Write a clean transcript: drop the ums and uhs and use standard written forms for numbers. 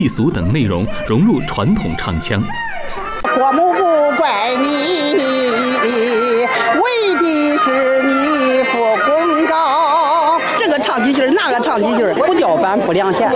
避俗等内容融入传统唱腔。 国母不怪你，为的是你父功高。这个唱几句，那个唱几句，不叫板不亮弦。